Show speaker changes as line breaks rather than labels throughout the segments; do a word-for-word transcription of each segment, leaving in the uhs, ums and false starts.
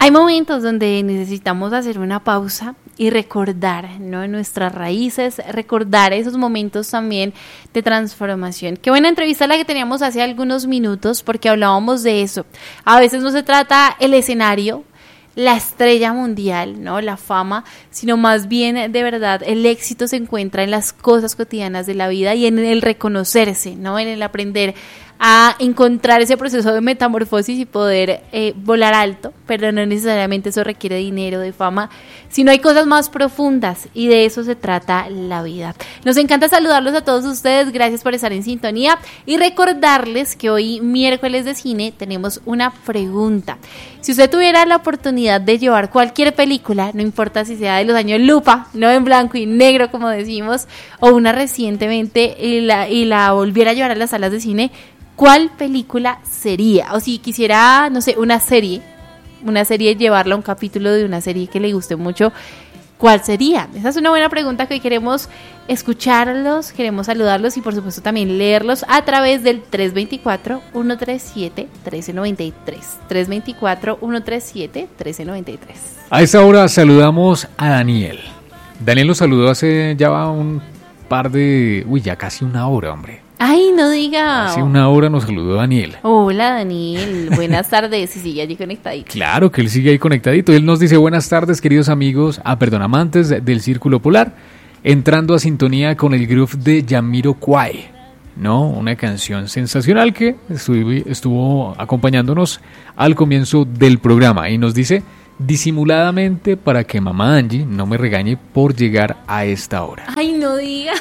Hay momentos donde necesitamos hacer una pausa y recordar, ¿no?, nuestras raíces, recordar esos momentos también de transformación. Qué buena entrevista la que teníamos hace algunos minutos, porque hablábamos de eso. A veces no se trata el escenario, la estrella mundial, ¿no?, la fama, sino más bien, de verdad, el éxito se encuentra en las cosas cotidianas de la vida y en el reconocerse, ¿no?, en el aprender a encontrar ese proceso de metamorfosis y poder eh, volar alto, pero no necesariamente eso requiere dinero, de fama, sino hay cosas más profundas, y de eso se trata la vida. Nos encanta saludarlos a todos ustedes, gracias por estar en sintonía, y recordarles que hoy, miércoles de cine, tenemos una pregunta. Si usted tuviera la oportunidad de llevar cualquier película, no importa si sea de los años lupa, no en blanco y negro como decimos, o una recientemente, y la, y la volviera a llevar a las salas de cine, ¿cuál película sería? O si quisiera, no sé, una serie, una serie, llevarla a un capítulo de una serie que le guste mucho, ¿cuál sería? Esa es una buena pregunta que hoy queremos escucharlos, queremos saludarlos y por supuesto también leerlos a través del tres dos cuatro, uno tres siete, uno tres nueve tres. tres dos cuatro, uno tres siete, uno tres nueve tres.
A esta hora saludamos a Daniel. Daniel lo saludó hace ya un par de... Uy, ya casi una hora, hombre.
Ay, no diga.
Hace una hora nos saludó Daniel.
Hola, Daniel. Buenas tardes. Y sigue allí conectadito.
Claro que él sigue ahí conectadito. Él nos dice: buenas tardes, queridos amigos, ah, perdón, amantes del Círculo Polar, entrando a sintonía con el groove de Jamiroquai, ¿no? Una canción sensacional que estuvo, estuvo acompañándonos al comienzo del programa. Y nos dice: disimuladamente, para que mamá Angie no me regañe por llegar a esta hora.
Ay, no diga.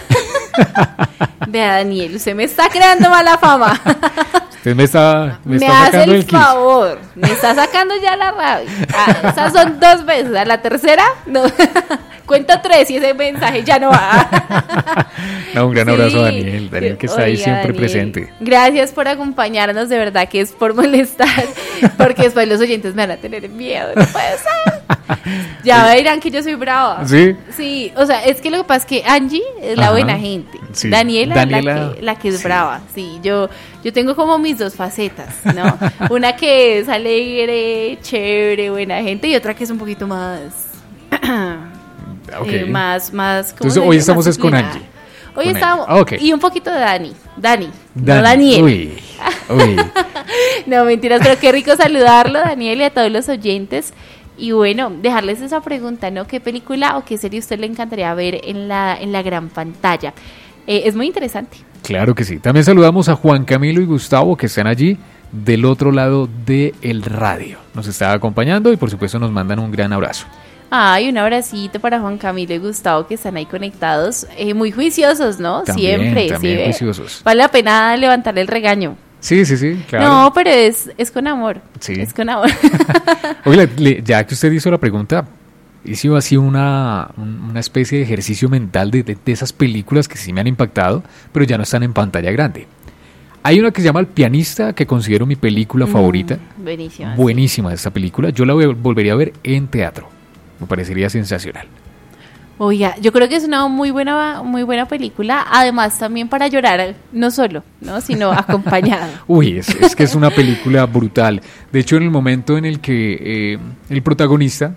Vea, Daniel, usted me está creando mala fama.
Usted me está Me,
me
está
hace
sacando
el,
el
favor. Me está sacando ya la rabia. Ah, esas son dos veces. A la tercera, no. Cuento tres y ese mensaje ya no va.
No, un gran
Sí.
abrazo a Daniel. Daniel que está
Oiga,
ahí siempre
Daniel,
presente.
Gracias por acompañarnos, de verdad que es por molestar, porque después los oyentes me van a tener miedo, no puede ser. Ya verán que yo soy brava.
¿Sí?
Sí, o sea, es que lo que pasa es que Angie es la
Ajá.
buena gente.
Sí.
Daniela,
Daniela,
la que, la que es
sí.
brava. Sí, yo, yo tengo como mis dos facetas, ¿no? Una que es alegre, chévere, buena gente, y otra que es un poquito más...
Ok.
eh, más, más... ¿cómo
Entonces
se
hoy
dice?
estamos
Más
es con
disciplinada.
Angie.
Hoy
Con
estamos...
Angie. Ah, okay.
Y un poquito de Dani. Dani,
Dani.
no Daniel.
Uy, uy.
No, mentiras, pero qué rico saludarlo, Daniel, y a todos los oyentes. Y bueno, dejarles esa pregunta, ¿no? ¿Qué película o qué serie a usted le encantaría ver en la, en la gran pantalla? Eh, es muy interesante.
Claro que sí. También saludamos a Juan Camilo y Gustavo, que están allí del otro lado del radio. Nos está acompañando y por supuesto nos mandan un gran abrazo.
Ay, un abracito para Juan Camilo y Gustavo, que están ahí conectados, eh, muy juiciosos, ¿no?
También,
Siempre,
también
¿sí ve?
juiciosos.
Vale la pena levantarle el regaño.
Sí, sí, sí, claro.
No, pero es, es con amor.
Sí.
Es con amor.
Oye, le- ya que usted hizo la pregunta, hice así una, un- una especie de ejercicio mental de, de, de esas películas que sí me han impactado, pero ya no están en pantalla grande. Hay una que se llama El Pianista, que considero mi película favorita.
Mm, buenísima.
Buenísima esta película. Yo la ve- volvería a ver en teatro. Me parecería sensacional.
Oiga, yo creo que es una muy buena, muy buena película, además también para llorar, no solo, ¿no? Sino acompañado.
Uy, es, es que es una película brutal. De hecho, en el momento en el que eh, el protagonista...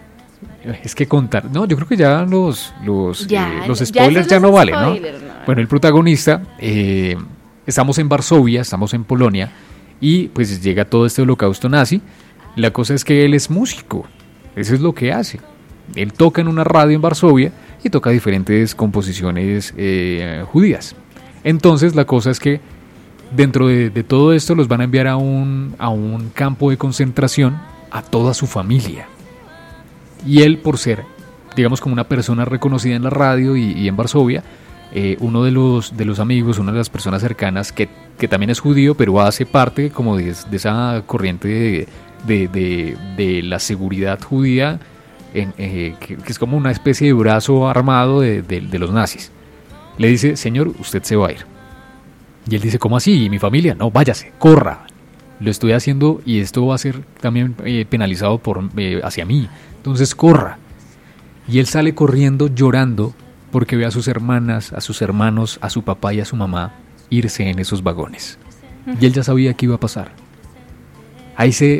Es que contar... No, yo creo que ya los, los,
Ya,
eh, los
ya
spoilers
esos
ya,
los
no valen, ¿no?
spoilers, no.
Bueno, el protagonista... Eh, estamos en Varsovia, estamos en Polonia, y pues llega todo este holocausto nazi. La cosa es que él es músico. Eso es lo que hace. Él toca en una radio en Varsovia y toca diferentes composiciones eh, judías. Entonces la cosa es que dentro de, de todo esto los van a enviar a un, a un campo de concentración a toda su familia. Y él, por ser, digamos, como una persona reconocida en la radio y, y en Varsovia, eh, uno de los, de los amigos, una de las personas cercanas, que, que también es judío, pero hace parte como de, de esa corriente de, de, de, de la seguridad judía, en, eh, que, que es como una especie de brazo armado de, de, de los nazis. Le dice: señor, usted se va a ir. Y él dice: ¿cómo así? ¿Y mi familia? No, váyase, corra. Lo estoy haciendo y esto va a ser también eh, penalizado por, eh, hacia mí. Entonces corra. Y él sale corriendo llorando porque ve a sus hermanas, a sus hermanos, a su papá y a su mamá irse en esos vagones. Y él ya sabía qué iba a pasar. Ahí se,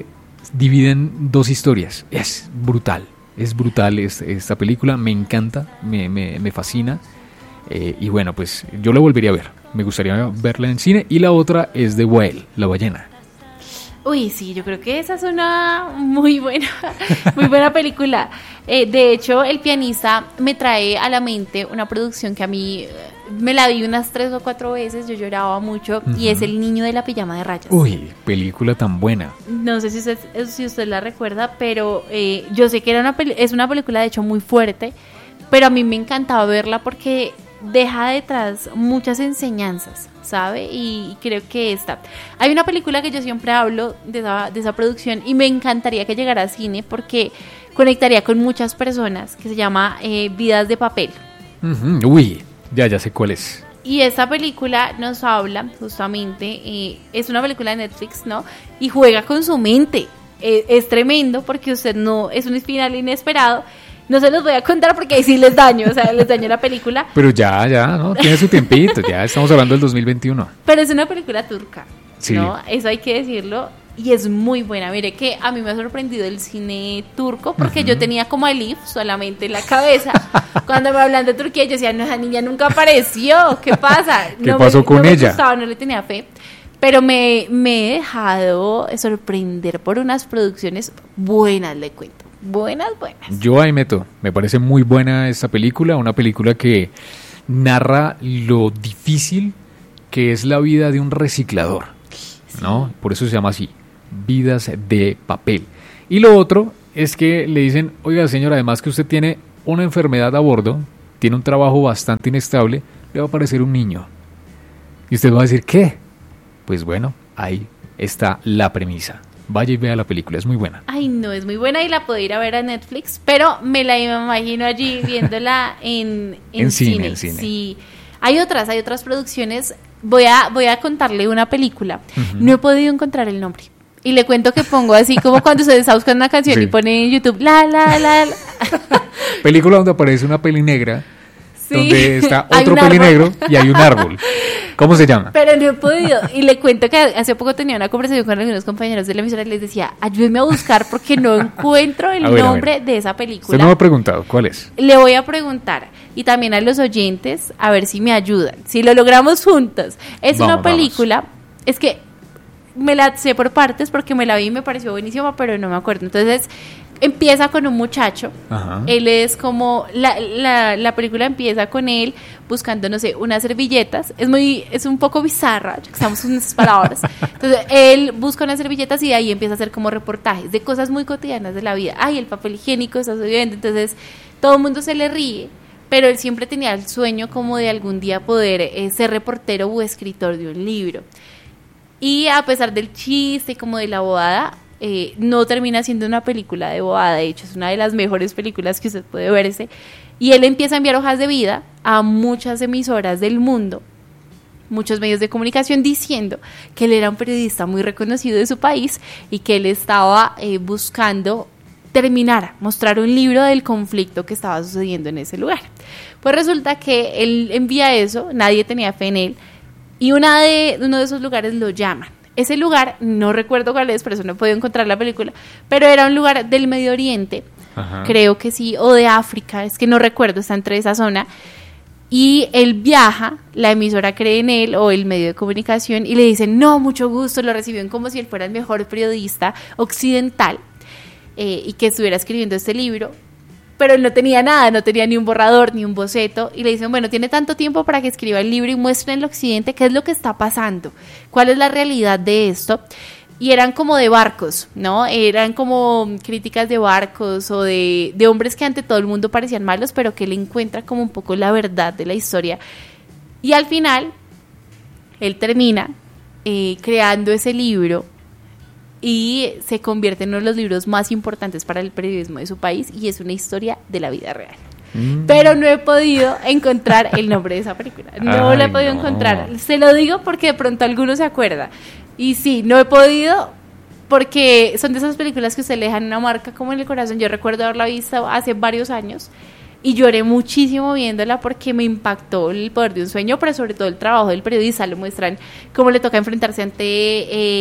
dividen dos historias. Es brutal, es brutal es, esta película, me encanta, me, me, me fascina. Eh, y bueno, pues yo la volvería a ver, me gustaría verla en cine. Y la otra es The Whale, La Ballena.
Uy, sí, yo creo que esa es una muy buena, muy buena película. Eh, de hecho, El pianista me trae a la mente una producción que a mí eh, me la vi unas tres o cuatro veces, yo lloraba mucho, uh-huh. y es El niño de la pijama de rayas.
Uy, película tan buena.
No sé si usted, si usted la recuerda, pero eh, yo sé que era una peli- es una película de hecho muy fuerte, pero a mí me encantaba verla porque deja detrás muchas enseñanzas, ¿sabe? Y creo que esta... Hay una película que yo siempre hablo de esa, de esa producción y me encantaría que llegara a cine porque conectaría con muchas personas, que se llama eh, Vidas de Papel.
Uh-huh. Uy, ya, ya sé cuál es.
Y esta película nos habla justamente, eh, es una película de Netflix, ¿no? Y juega con su mente. Eh, es tremendo porque usted no... Es un final inesperado. No se los voy a contar porque ahí sí les daño, o sea, les daño la película.
Pero ya, ya, ¿no? Tiene su tiempito, ya estamos hablando del dos mil veintiuno.
Pero es una película turca,
sí.
¿no? Eso hay que decirlo. Y es muy buena. Mire que a mí me ha sorprendido el cine turco porque uh-huh. yo tenía como a Elif solamente en la cabeza. Cuando me hablan de Turquía, yo decía, no, esa niña nunca apareció. ¿Qué pasa?
¿Qué
no
pasó
me,
con
no
ella?
Me gustaba, no le tenía fe. Pero me, me he dejado sorprender por unas producciones buenas, le cuento. Buenas, buenas.
Yo ahí meto, me parece muy buena esta película, una película que narra lo difícil que es la vida de un reciclador, sí. ¿no? Por eso se llama así, Vidas de Papel. Y lo otro es que le dicen, oiga señora, además que usted tiene una enfermedad a bordo, tiene un trabajo bastante inestable, le va a aparecer un niño. Y usted va a decir, ¿qué? Pues bueno, ahí está la premisa. Vaya y vea la película, es muy buena.
Ay, no, es muy buena y la puedo ir a ver a Netflix, pero me la imagino allí viéndola en, en,
en cine,
cine.
En cine.
Sí. Hay otras, hay otras producciones. Voy a, voy a contarle una película. Uh-huh. No he podido encontrar el nombre. Y le cuento que pongo así como cuando usted está buscando una canción sí. y pone en YouTube, la, la, la, la.
Película donde aparece una peli negra. Sí. Donde está otro
peli
negro y hay un árbol. ¿Cómo se llama?
Pero no he podido. Y le cuento que hace poco tenía una conversación con algunos compañeros de la emisora y les decía, ayúdenme a buscar porque no encuentro el ver, nombre de esa película.
Usted no me ha preguntado, ¿cuál es?
Le voy a preguntar. Y también a los oyentes, a ver si me ayudan. Si lo logramos juntos. Es vamos, una película, vamos. Es que me la sé por partes porque me la vi y me pareció buenísima, pero no me acuerdo. Entonces... Empieza con un muchacho, Ajá. él es como, la, la, la película empieza con él buscando, no sé, unas servilletas, es muy, es un poco bizarra, usamos unas palabras, entonces él busca unas servilletas y de ahí empieza a hacer como reportajes de cosas muy cotidianas de la vida, ay, el papel higiénico está subiendo, entonces todo el mundo se le ríe, pero él siempre tenía el sueño como de algún día poder eh, ser reportero o escritor de un libro, y a pesar del chiste como de la bobada, Eh, no termina siendo una película de bobada, de hecho es una de las mejores películas que usted puede verse, y él empieza a enviar hojas de vida a muchas emisoras del mundo, muchos medios de comunicación, diciendo que él era un periodista muy reconocido de su país y que él estaba eh, buscando terminar, mostrar un libro del conflicto que estaba sucediendo en ese lugar. Pues resulta que él envía eso, nadie tenía fe en él, y una de, uno de esos lugares lo llaman. Ese lugar, no recuerdo cuál es, por eso no he podido encontrar la película, pero era un lugar del Medio Oriente, Ajá. creo que sí, o de África, es que no recuerdo, está entre esa zona, y él viaja, la emisora cree en él, o el medio de comunicación, y le dicen, no, mucho gusto, lo reciben como si él fuera el mejor periodista occidental, eh, y que estuviera escribiendo este libro, pero él no tenía nada, no tenía ni un borrador, ni un boceto, y le dicen, bueno, tiene tanto tiempo para que escriba el libro y muestre en el occidente qué es lo que está pasando, cuál es la realidad de esto, y eran como de barcos, ¿no? Eran como críticas de barcos o de, de hombres que ante todo el mundo parecían malos, pero que él encuentra como un poco la verdad de la historia, y al final, él termina eh, creando ese libro, y se convierte en uno de los libros más importantes para el periodismo de su país y es una historia de la vida real. Mm. Pero no he podido encontrar el nombre de esa película. No Ay, la he podido no. encontrar. Se lo digo porque de pronto alguno se acuerda. Y sí, no he podido porque son de esas películas que usted le dejan una marca como en el corazón. Yo recuerdo haberla visto hace varios años y lloré muchísimo viéndola porque me impactó el poder de un sueño, pero sobre todo el trabajo del periodista. Lo muestran cómo le toca enfrentarse ante... Eh,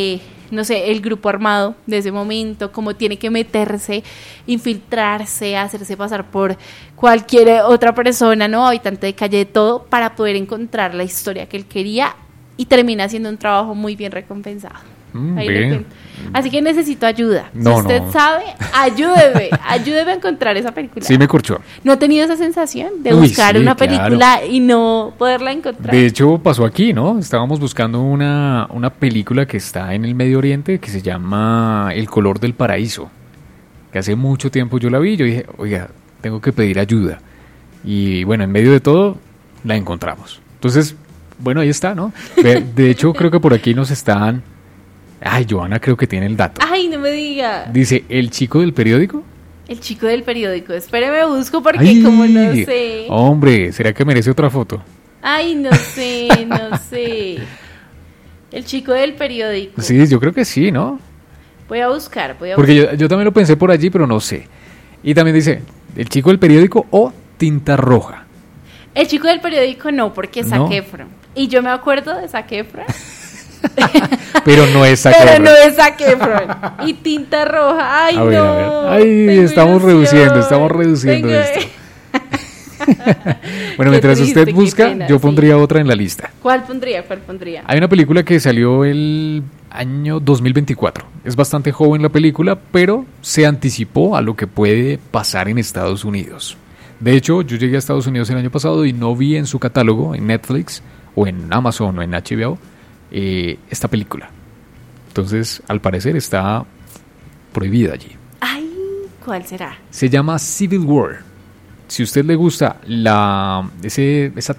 no sé, el grupo armado de ese momento, cómo tiene que meterse, infiltrarse, hacerse pasar por cualquier otra persona, ¿no? Habitante de calle, de todo, para poder encontrar la historia que él quería y termina siendo un trabajo muy bien recompensado.
Mm,
Ahí
bien.
lo que- Así que necesito ayuda.
No,
si usted
no.
sabe, ayúdeme, ayúdeme a encontrar esa película.
Sí me corchó.
¿No ha tenido esa sensación de
Uy,
buscar
sí,
una
claro.
película y no poderla encontrar?
De hecho, pasó aquí, ¿no? Estábamos buscando una, una película que está en el Medio Oriente que se llama El color del paraíso. Que hace mucho tiempo yo la vi y yo dije, oiga, tengo que pedir ayuda. Y bueno, en medio de todo, la encontramos. Entonces, bueno, ahí está, ¿no? De, de hecho, creo que por aquí nos están... Ay, Joana creo que tiene el dato.
Ay, no me diga.
Dice, ¿el chico del periódico?
El chico del periódico. Espéreme, busco porque
Ay,
como no sé.
Hombre, ¿será que merece otra foto?
Ay, no sé, no sé. El chico del periódico.
Sí, yo creo que sí, ¿no?
Voy a buscar, voy a
Porque
buscar.
yo, yo también lo pensé por allí, pero no sé. Y también dice, ¿el chico del periódico o tinta roja?
El chico del periódico no, porque es
¿No?
Zac Efron. Y yo me acuerdo de Zac Efron.
Pero no es Zac
Pero
Efron.
no es Zac Efron. Y tinta roja. Ay,
A ver,
no.
a ver. Ay,
tengo
estamos
ilusión.
reduciendo, estamos reduciendo
Tengo-
esto. Bueno,
Qué
mientras
triste,
usted
qué
busca,
pena,
yo
sí.
pondría otra en la lista.
¿Cuál pondría? ¿Cuál pondría?
Hay una película que salió el año dos mil veinticuatro. Es bastante joven la película, pero se anticipó a lo que puede pasar en Estados Unidos. De hecho, yo llegué a Estados Unidos el año pasado y no vi en su catálogo, en Netflix, o en Amazon, o en H B O, eh, esta película. Entonces, al parecer, está prohibida allí.
Ay, ¿cuál será?
Se llama Civil War. Si a usted le gusta la, ese, esa